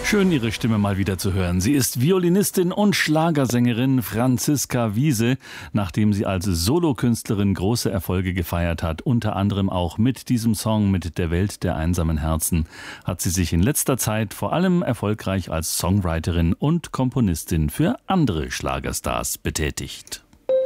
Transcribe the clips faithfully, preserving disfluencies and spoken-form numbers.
Schön, Ihre Stimme mal wieder zu hören. Sie ist Violinistin und Schlagersängerin Franziska Wiese, nachdem sie als Solokünstlerin große Erfolge gefeiert hat, unter anderem auch mit diesem Song mit der Welt der einsamen Herzen, hat sie sich in letzter Zeit vor allem erfolgreich als Songwriterin und Komponistin für andere Schlagerstars betätigt.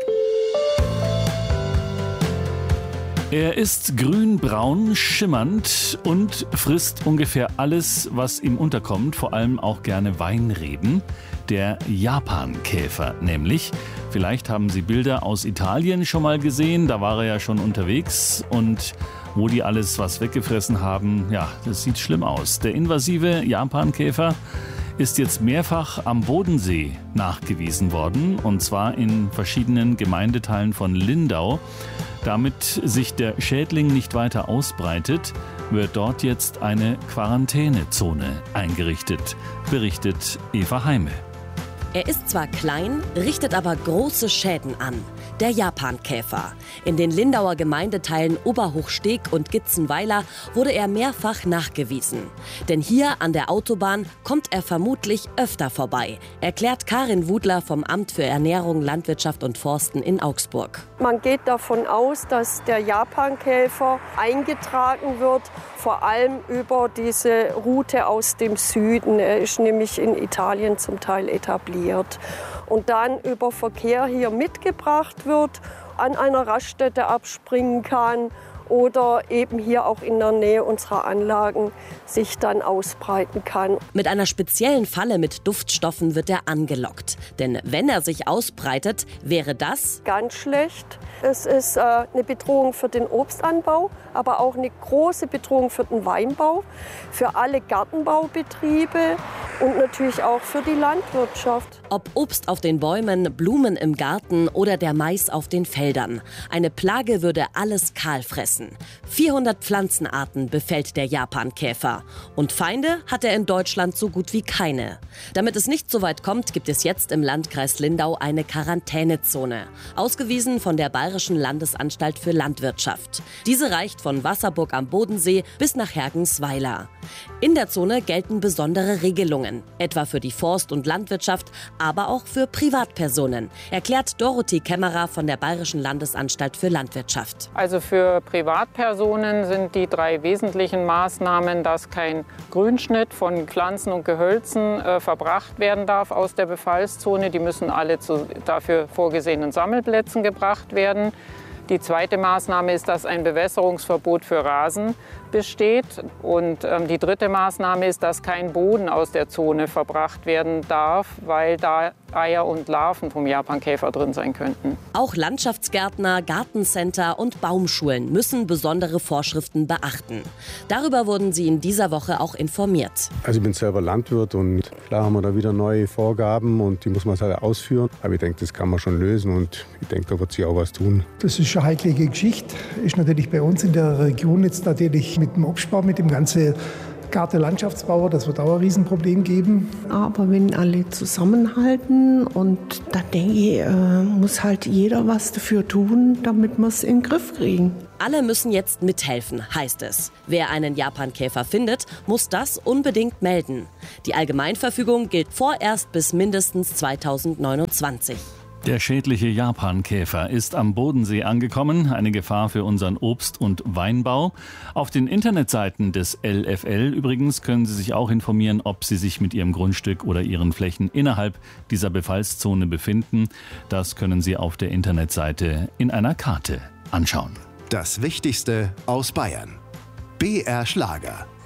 Er ist grün-braun, schimmernd und frisst ungefähr alles, was ihm unterkommt, vor allem auch gerne Weinreben. Der Japankäfer nämlich. Vielleicht haben Sie Bilder aus Italien schon mal gesehen, da war er ja schon unterwegs und wo die alles was weggefressen haben, ja, das sieht schlimm aus. Der invasive Japankäfer ist jetzt mehrfach am Bodensee nachgewiesen worden, und zwar in verschiedenen Gemeindeteilen von Lindau. Damit sich der Schädling nicht weiter ausbreitet, wird dort jetzt eine Quarantänezone eingerichtet, berichtet Eva Heime. Er ist zwar klein, richtet aber große Schäden an. Der Japankäfer. In den Lindauer Gemeindeteilen Oberhochsteg und Gitzenweiler wurde er mehrfach nachgewiesen. Denn hier an der Autobahn kommt er vermutlich öfter vorbei, erklärt Karin Wudler vom Amt für Ernährung, Landwirtschaft und Forsten in Augsburg. Man geht davon aus, dass der Japankäfer eingetragen wird, vor allem über diese Route aus dem Süden. Er ist nämlich in Italien zum Teil etabliert. Und dann über Verkehr hier mitgebracht wird, an einer Raststätte abspringen kann oder eben hier auch in der Nähe unserer Anlagen sich dann ausbreiten kann. Mit einer speziellen Falle mit Duftstoffen wird er angelockt. Denn wenn er sich ausbreitet, wäre das ganz schlecht. Es ist äh, eine Bedrohung für den Obstanbau, aber auch eine große Bedrohung für den Weinbau, für alle Gartenbaubetriebe und natürlich auch für die Landwirtschaft. Ob Obst auf den Bäumen, Blumen im Garten oder der Mais auf den Feldern. Eine Plage würde alles kahl fressen. vierhundert Pflanzenarten befällt der Japankäfer. Und Feinde hat er in Deutschland so gut wie keine. Damit es nicht so weit kommt, gibt es jetzt im Landkreis Lindau eine Quarantänezone. Ausgewiesen von der Bayerischen Landesanstalt für Landwirtschaft. Diese reicht von Wasserburg am Bodensee bis nach Hergensweiler. In der Zone gelten besondere Regelungen, etwa für die Forst- und Landwirtschaft, aber auch für Privatpersonen, erklärt Dorothee Kämmerer von der Bayerischen Landesanstalt für Landwirtschaft. Also für Privatpersonen sind die drei wesentlichen Maßnahmen, dass kein Grünschnitt von Pflanzen und Gehölzen äh, verbracht werden darf aus der Befallszone. Die müssen alle zu dafür vorgesehenen Sammelplätzen gebracht werden. Die zweite Maßnahme ist, dass ein Bewässerungsverbot für Rasen besteht. Und ähm, die dritte Maßnahme ist, dass kein Boden aus der Zone verbracht werden darf, weil da Eier und Larven vom Japankäfer drin sein könnten. Auch Landschaftsgärtner, Gartencenter und Baumschulen müssen besondere Vorschriften beachten. Darüber wurden sie in dieser Woche auch informiert. Also ich bin selber Landwirt und klar haben wir da wieder neue Vorgaben und die muss man halt ausführen. Aber ich denke, das kann man schon lösen und ich denke, da wird sich auch was tun. Das ist eine heikle Geschichte. Ist natürlich bei uns in der Region jetzt natürlich mit dem Obstbau, mit dem ganzen Gartenlandschaftsbauer, das wird auch ein Riesenproblem geben. Aber wenn alle zusammenhalten und da denke ich, äh, muss halt jeder was dafür tun, damit wir es in den Griff kriegen. Alle müssen jetzt mithelfen, heißt es. Wer einen Japankäfer findet, muss das unbedingt melden. Die Allgemeinverfügung gilt vorerst bis mindestens zweitausendneunundzwanzig. Der schädliche Japankäfer ist am Bodensee angekommen, eine Gefahr für unseren Obst- und Weinbau. Auf den Internetseiten des L F L übrigens können Sie sich auch informieren, ob Sie sich mit Ihrem Grundstück oder Ihren Flächen innerhalb dieser Befallszone befinden. Das können Sie auf der Internetseite in einer Karte anschauen. Das Wichtigste aus Bayern. B R Schlager.